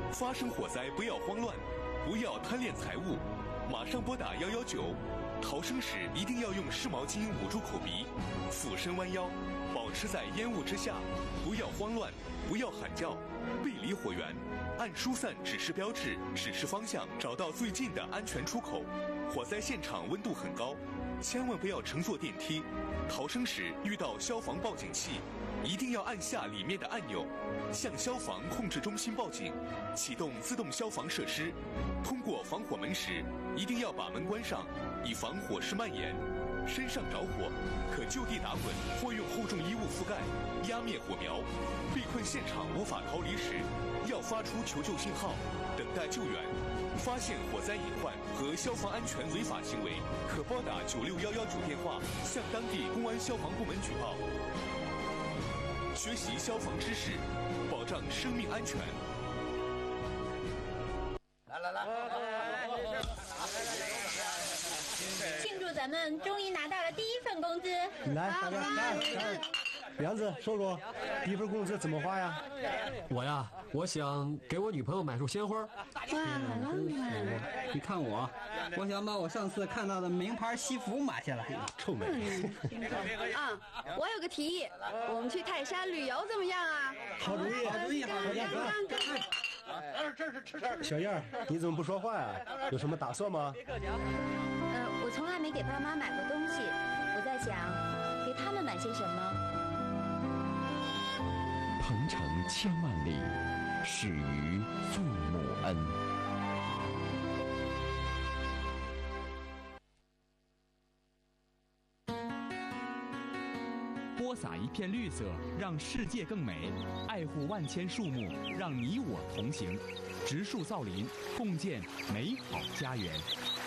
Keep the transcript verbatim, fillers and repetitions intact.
发生火灾不要慌乱，不要贪恋财物，马上拨打一一九。逃生时一定要用湿毛巾捂住口鼻，俯身弯腰，保持在烟雾之下，不要慌乱，不要喊叫，背离火源，按疏散指示标志指示方向，找到最近的安全出口。火灾现场温度很高，千万不要乘坐电梯。逃生时遇到消防报警器，一定要按下里面的按钮，向消防控制中心报警，启动自动消防设施。通过防火门时，一定要把门关上，以防火势蔓延。身上着火，可就地打滚或用厚重衣物覆盖，压灭火苗。被困现场无法逃离时，要发出求救信号，等待救援。发现火灾隐患和消防安全违法行为，可拨打九六一一九电话向当地公安消防部门举报。学习消防知识，保障生命安全。 来来来， 庆祝咱们终于拿到了第一份工资！ 来，大家看看，梁子说说，第一份工资怎么花呀？ 我呀，我想给我女朋友买束鲜花。 哇，好浪漫！ 你看我，我想把我上次看到的名牌西服买下来。 臭美！ 啊，我有个提议，我们去泰山旅游怎么样啊？ 好主意， 好主意，好主意！ 小燕儿，你怎么不说话呀？有什么打算吗？ 呃，我从来没给爸妈买过东西，我在想，给他们买些什么。 鹏程千万里，始于父母恩。 播撒一片绿色，让世界更美；爱护万千树木，让你我同行。植树造林，共建美好家园。